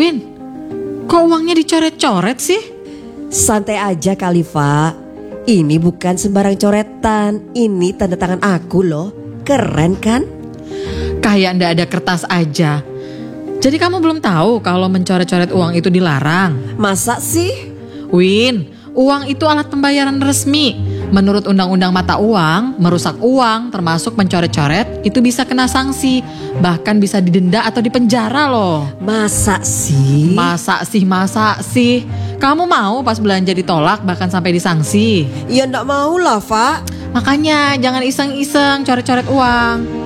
Win, kok uangnya dicoret-coret sih? Santai aja kali, Fa. Ini bukan sembarang coretan. Ini tanda tangan aku loh. Keren kan? Kayak ndak ada kertas aja. Jadi kamu belum tahu kalau mencoret-coret uang itu dilarang? Masa sih? Win, uang itu alat pembayaran resmi. Menurut Undang-Undang Mata Uang, merusak uang termasuk mencoret-coret itu bisa kena sanksi. Bahkan bisa didenda atau dipenjara loh. Masa sih? Masa sih? Kamu mau pas belanja ditolak bahkan sampai disanksi? Ya ndak mau lah, Fa. Makanya jangan iseng-iseng coret-coret uang.